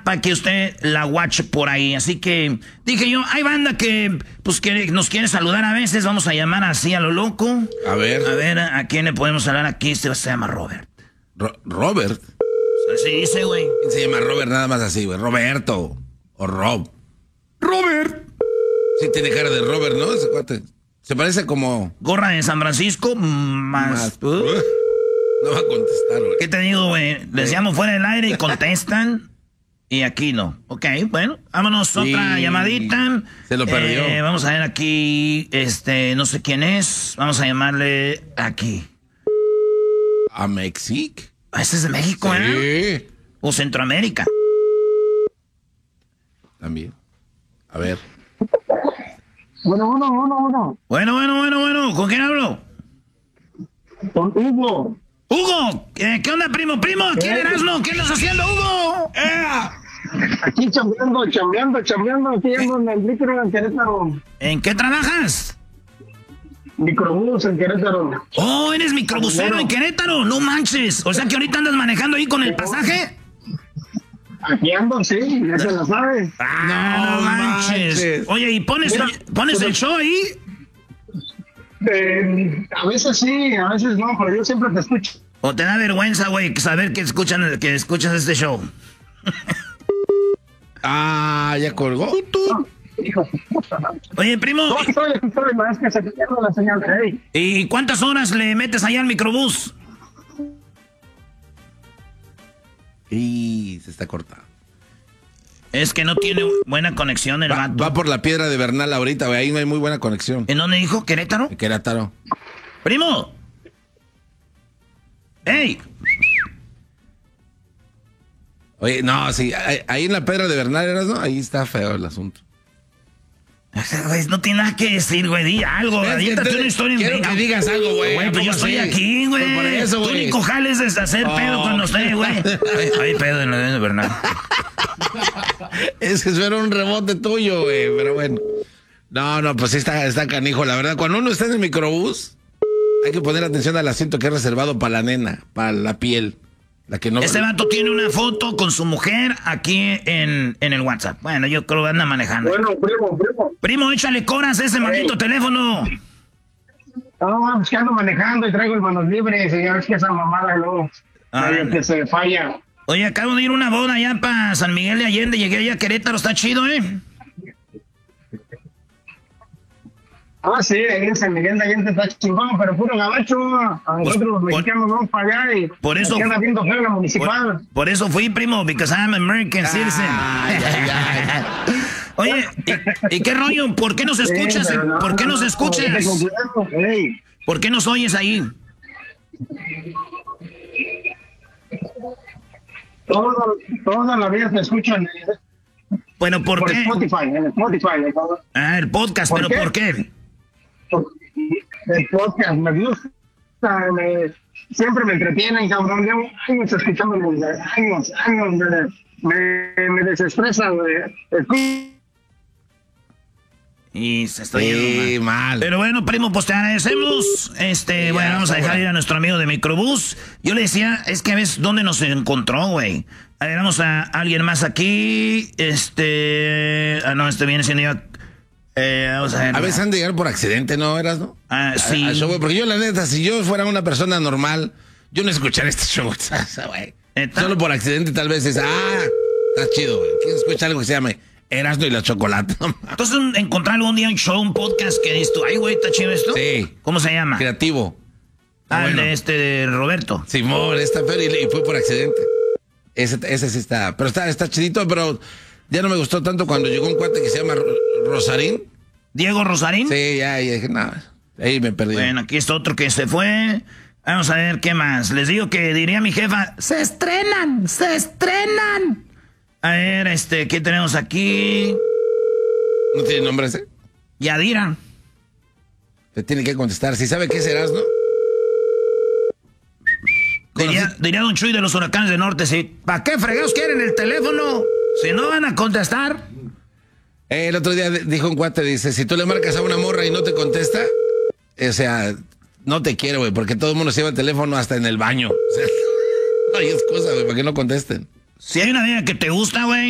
banda para que usted la watche por ahí. Así que dije yo, hay banda que pues que nos quiere saludar a veces. Vamos a llamar así a lo loco. A ver, ¿a quién le podemos hablar aquí? Este se llama Robert. ¿Robert? Así dice, güey. ¿Quién se llama Robert? Nada más así, güey. Roberto o Rob. Robert. Sí tiene cara de Robert, ¿no? Ese cuate. Se parece como... Gorra de San Francisco, más... No va a contestar, güey. ¿Qué te digo, güey? Les llamo fuera del aire y contestan. Y aquí no. Ok, bueno, vámonos, otra llamadita. Se lo perdió. Vamos a ver aquí, no sé quién es. Vamos a llamarle aquí. ¿A México? Este es de México, ¿eh? Sí. O Centroamérica. También. A ver. Bueno. Bueno. ¿Con quién hablo? Con Hugo. ¡Hugo! ¿Qué onda, primo? ¿Quién eras, no? ¿Qué andas haciendo, Hugo? Aquí chambeando, aquí ando en el micro en Querétaro. ¿En qué trabajas? Microbús en Querétaro. Oh, eres microbusero en Querétaro. No manches. O sea que ahorita andas manejando ahí con el pasaje. Aquí ando, sí, ya se lo sabe. No manches. Oye, ¿y pones el show ahí? A veces sí, a veces no, pero yo siempre te escucho. ¿O te da vergüenza, güey, saber que escuchas este show? Ya colgó. Hijo de puta. Oye, primo. No, estoy, es que se pierde la señal. Hey. ¿Y cuántas horas le metes allá al microbús? Y se está cortando. Es que no tiene buena conexión el vato. Va por la Piedra de Bernal ahorita, güey. Ahí no hay muy buena conexión. ¿En dónde dijo? ¿Querétaro? En Querétaro. ¡Primo! ¡Ey! Oye, no, sí. Ahí en la Piedra de Bernal eras, ¿no? Ahí está feo el asunto. Güey, no tiene nada que decir, güey. Di algo. Aviéntate una historia. Quiero que digas algo, güey. Güey, pues yo estoy aquí, güey. Por eso, güey. Tú ni cojales es hacer pedo cuando esté, güey. Hay pedo en la de Bernal. Es que eso era un rebote tuyo, güey. Pero bueno. No, pues sí está canijo. La verdad, cuando uno está en el microbús, hay que poner atención al asiento que es reservado para la nena, para la piel. La que no... Este vato tiene una foto con su mujer aquí en el WhatsApp. Bueno, yo creo que anda manejando. Bueno, primo. Primo, échale coras a ese maldito teléfono. No, pues que ando manejando y traigo el manos libres. Y ya ves que esa mamada no. Que se falla. Oye, acabo de ir a una boda allá para San Miguel de Allende. Llegué allá a Querétaro, está chido, ¿eh? Sí, ahí en San Miguel de Allende está chingón, pero puro gabacho. A nosotros los mexicanos vamos para allá y por eso anda viendo feo la municipal. Por eso fui, primo, because I'm American citizen. Oye, ¿y qué rollo? ¿Por qué nos escuchas? ¿Por qué nos escuchas? ¿Por qué nos oyes ahí? Toda la vida te escuchan. Bueno, ¿por qué? En Spotify. El podcast, ¿pero por qué? El podcast me gusta, siempre me entretienen, cabrón. Llevo años escuchándolo, años, me desestresa, güey. Y se está yendo mal. Pero bueno, primo, pues te agradecemos. Bueno, vamos a dejar ir a nuestro amigo de microbús. Yo le decía, es que a veces, ¿dónde nos encontró, güey? A ver, vamos a alguien más aquí. No, viene siendo yo. Vamos a ver. A veces han de llegar por accidente, ¿no? ¿Eras, no? Sí. Al show, porque yo, la neta, si yo fuera una persona normal, yo no escucharía este show, güey. Solo por accidente, tal vez está chido, güey. ¿Quién escucha algo que se llame Erasmo y la Chocolate? Entonces, encontrar algún día un show, un podcast que dices tú, ay, güey, ¿está chido esto? Sí. ¿Cómo se llama? Creativo. Bueno. De Roberto. Simón, está feo y fue por accidente. Ese sí está. Pero está chidito, pero ya no me gustó tanto cuando llegó un cuate que se llama Rosarín. ¿Diego Rosarín? Sí, ya dije, nada. Ahí me perdí. Bueno, aquí está otro que se fue. Vamos a ver qué más. Les digo que diría mi jefa, ¡se estrenan! A ver, ¿qué tenemos aquí? ¿No tiene nombre ese? Yadira. Te tiene que contestar. Si sabe qué serás, ¿no? Diría Don Chuy de los Huracanes del Norte, sí. ¿Para qué fregados quieren el teléfono? Si no van a contestar. El otro día dijo un cuate, dice, si tú le marcas a una morra y no te contesta, o sea, no te quiero, güey, porque todo el mundo se lleva el teléfono hasta en el baño. O sea, no hay excusa, güey, para que no contesten. Si hay una vieja que te gusta, güey,